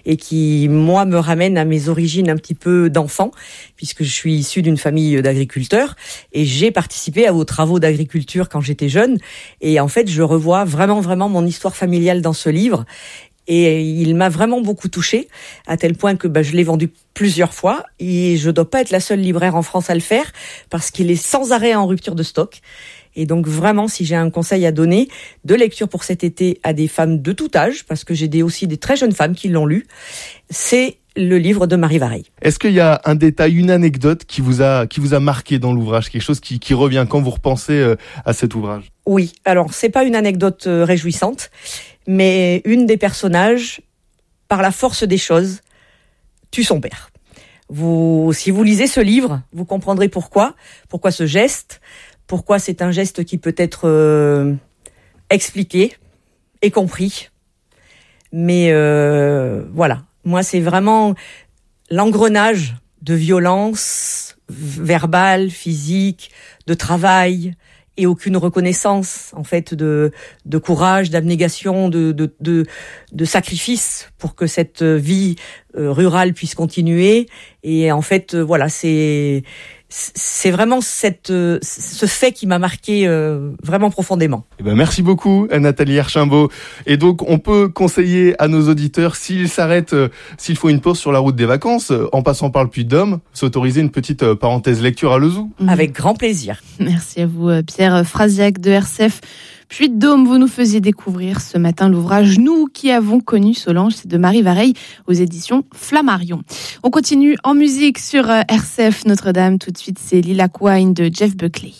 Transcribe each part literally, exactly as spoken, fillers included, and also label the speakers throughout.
Speaker 1: et qui, moi, me ramène à mes origines un petit peu d'enfant, puisque je suis issue d'une famille d'agriculteurs et j'ai participé à vos travaux d'agriculture quand j'étais jeune. Et en fait, je revois vraiment, vraiment mon histoire familiale dans ce livre. Et il m'a vraiment beaucoup touchée, à tel point que bah, je l'ai vendu plusieurs fois. Et je ne dois pas être la seule libraire en France à le faire, parce qu'il est sans arrêt en rupture de stock. Et donc vraiment, si j'ai un conseil à donner de lecture pour cet été à des femmes de tout âge, parce que j'ai des, aussi des très jeunes femmes qui l'ont lu, c'est le livre de Marie Vareille.
Speaker 2: Est-ce qu'il y a un détail, une anecdote qui vous a, qui vous a marqué dans l'ouvrage, quelque chose qui, qui revient quand vous repensez à cet ouvrage ?
Speaker 1: Oui, alors c'est pas une anecdote réjouissante, mais une des personnages, par la force des choses, tue son père. Vous, si vous lisez ce livre, vous comprendrez pourquoi, pourquoi ce geste, pourquoi c'est un geste qui peut être euh, expliqué et compris. Mais euh, voilà, moi c'est vraiment l'engrenage de violence verbale, physique, de travail, et aucune reconnaissance, en fait, de, de courage, d'abnégation, de, de, de, de sacrifice pour que cette vie euh, rurale puisse continuer. Et en fait, euh, voilà, c'est, c'est vraiment cette, euh, ce fait qui m'a marqué euh, vraiment profondément.
Speaker 2: Eh ben, merci beaucoup, Nathalie Archimbaud. Et donc, on peut conseiller à nos auditeurs, s'ils s'arrêtent, euh, s'il faut une pause sur la route des vacances, euh, en passant par le Puy-de-Dôme, s'autoriser une petite euh, parenthèse lecture à Lezoux.
Speaker 1: Mmh. Avec grand plaisir.
Speaker 3: Merci à vous, Pierre Frasiac de R C F. Puy-de-Dôme, vous nous faisiez découvrir ce matin l'ouvrage « Nous qui avons connu Solange », c'est de Marie Vareille aux éditions Flammarion. On continue en musique sur R C F Notre-Dame. Tout de suite, c'est Lilac Wine de Jeff Buckley.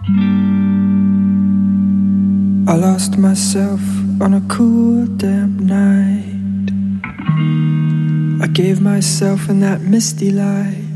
Speaker 4: I lost myself on a cool damp night. I gave myself in that misty light.